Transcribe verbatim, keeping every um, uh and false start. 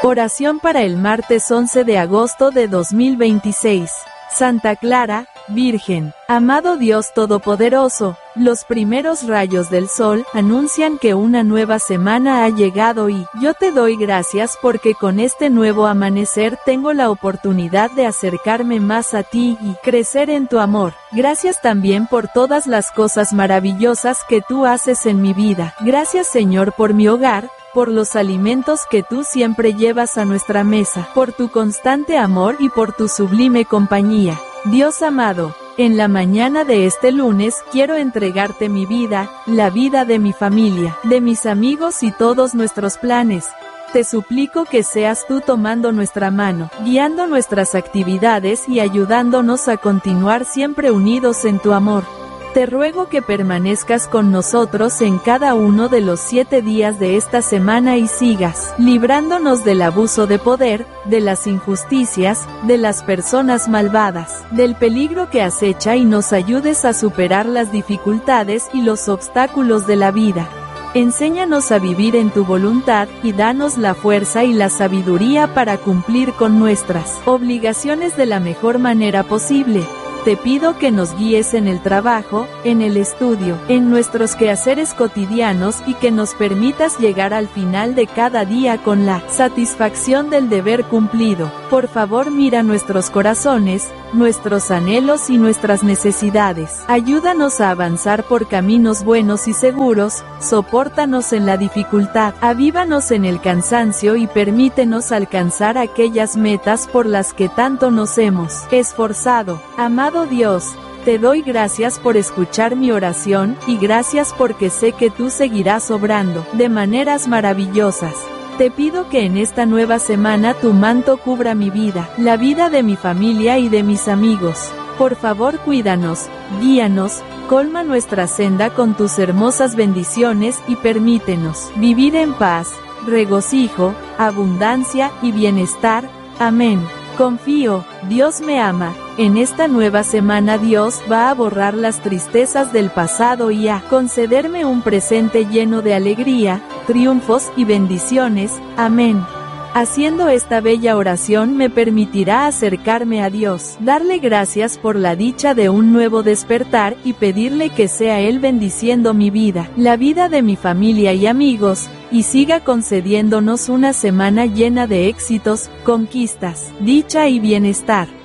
Oración para el martes once de agosto de dos mil veintiséis. Santa Clara, Virgen. Amado Dios Todopoderoso, los primeros rayos del sol anuncian que una nueva semana ha llegado y yo te doy gracias porque con este nuevo amanecer tengo la oportunidad de acercarme más a ti y crecer en tu amor. Gracias también por todas las cosas maravillosas que tú haces en mi vida. Gracias, Señor, por mi hogar, por los alimentos que tú siempre llevas a nuestra mesa, por tu constante amor y por tu sublime compañía. Dios amado, en la mañana de este lunes quiero entregarte mi vida, la vida de mi familia, de mis amigos y todos nuestros planes. Te suplico que seas tú tomando nuestra mano, guiando nuestras actividades y ayudándonos a continuar siempre unidos en tu amor. Te ruego que permanezcas con nosotros en cada uno de los siete días de esta semana y sigas librándonos del abuso de poder, de las injusticias, de las personas malvadas, del peligro que acecha y nos ayudes a superar las dificultades y los obstáculos de la vida. Enséñanos a vivir en tu voluntad y danos la fuerza y la sabiduría para cumplir con nuestras obligaciones de la mejor manera posible. Te pido que nos guíes en el trabajo, en el estudio, en nuestros quehaceres cotidianos y que nos permitas llegar al final de cada día con la satisfacción del deber cumplido. Por favor, mira nuestros corazones, nuestros anhelos y nuestras necesidades. Ayúdanos a avanzar por caminos buenos y seguros, sopórtanos en la dificultad, avívanos en el cansancio y permítenos alcanzar aquellas metas por las que tanto nos hemos esforzado. Amado Dios, te doy gracias por escuchar mi oración, y gracias porque sé que tú seguirás obrando de maneras maravillosas. Te pido que en esta nueva semana tu manto cubra mi vida, la vida de mi familia y de mis amigos. Por favor, cuídanos, guíanos, colma nuestra senda con tus hermosas bendiciones y permítenos vivir en paz, regocijo, abundancia y bienestar. Amén. Confío, Dios me ama. En esta nueva semana Dios va a borrar las tristezas del pasado y a concederme un presente lleno de alegría, triunfos y bendiciones. Amén. Haciendo esta bella oración me permitirá acercarme a Dios, darle gracias por la dicha de un nuevo despertar y pedirle que sea Él bendiciendo mi vida, la vida de mi familia y amigos, y siga concediéndonos una semana llena de éxitos, conquistas, dicha y bienestar.